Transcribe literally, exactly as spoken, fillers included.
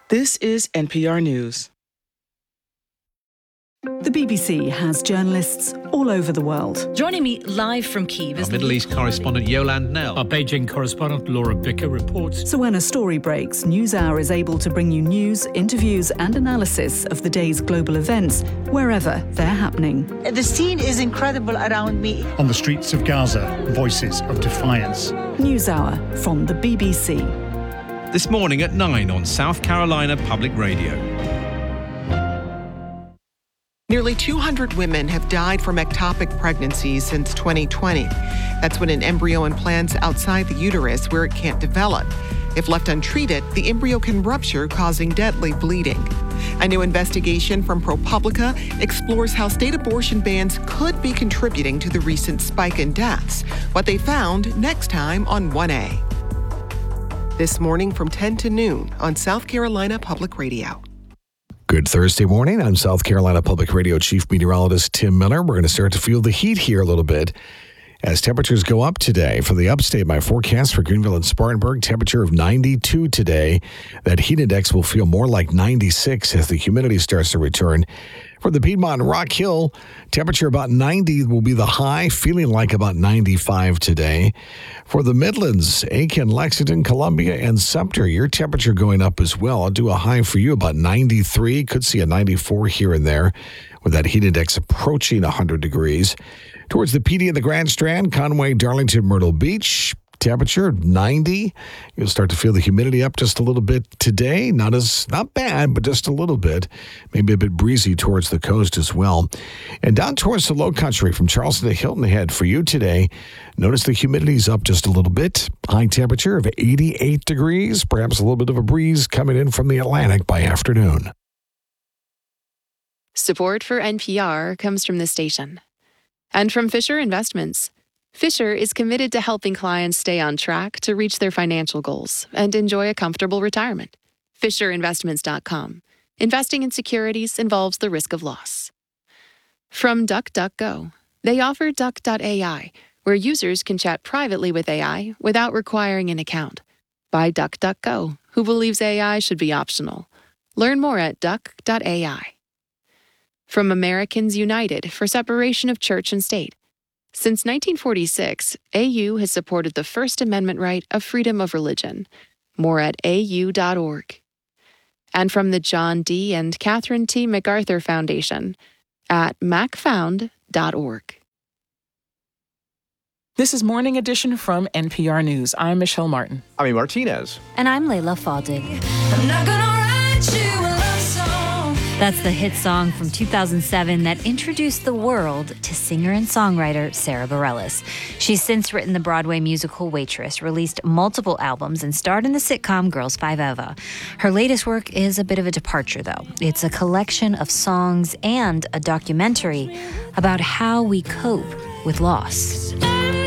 This is N P R News. The B B C has journalists all over the world. Joining me live from Kyiv is our Middle East correspondent Yolande Knell. Our Beijing correspondent Laura Bicker reports. So when a story breaks, NewsHour is able to bring you news, interviews and analysis of the day's global events wherever they're happening. The scene is incredible around me. On the streets of Gaza, voices of defiance. NewsHour from the B B C. This morning at nine on South Carolina Public Radio. Nearly two hundred women have died from ectopic pregnancies since twenty twenty. That's when an embryo implants outside the uterus where it can't develop. If left untreated, the embryo can rupture, causing deadly bleeding. A new investigation from ProPublica explores how state abortion bans could be contributing to the recent spike in deaths. What they found next time on one A. This morning from ten to noon on South Carolina Public Radio. Good Thursday morning. I'm South Carolina Public Radio Chief Meteorologist Tim Miller. We're going to start to feel the heat here a little bit as temperatures go up today. For the upstate, my forecast for Greenville and Spartanburg, temperature of ninety-two today. That heat index will feel more like ninety-six as the humidity starts to return. For the Piedmont and Rock Hill, temperature about ninety will be the high, feeling like about ninety-five today. For the Midlands, Aiken, Lexington, Columbia, and Sumter, your temperature going up as well. I'll do a high for you about ninety-three. Could see a ninety-four here and there with that heat index approaching one hundred degrees. Towards the P D and the Grand Strand, Conway, Darlington, Myrtle Beach, temperature ninety. You'll start to feel the humidity up just a little bit today. Not as not bad, but just a little bit. Maybe a bit breezy towards the coast as well. And down towards the low country from Charleston to Hilton ahead for you today. Notice the humidity's up just a little bit. High temperature of eighty-eight degrees. Perhaps a little bit of a breeze coming in from the Atlantic by afternoon. Support for N P R comes from this station and from Fisher Investments. Fisher is committed to helping clients stay on track to reach their financial goals and enjoy a comfortable retirement. Fisher Investments dot com. Investing in securities involves the risk of loss. From DuckDuckGo. They offer Duck dot A I, where users can chat privately with A I without requiring an account. By DuckDuckGo, who believes A I should be optional. Learn more at Duck dot A I. From Americans United for Separation of Church and State. Since nineteen forty-six, A U has supported the First Amendment right of freedom of religion. More at A U dot org. And from the John D. and Catherine T. MacArthur Foundation at mac found dot org. This is Morning Edition from N P R News. I'm Michelle Martin. I'm Martinez. And I'm Layla Fadil. I'm not gonna write you a love song. That's the hit song from two thousand seven that introduced the world to singer and songwriter Sara Bareilles. She's since written the Broadway musical Waitress, released multiple albums, and starred in the sitcom Girls Five Eva. Her latest work is a bit of a departure, though. It's a collection of songs and a documentary about how we cope with loss.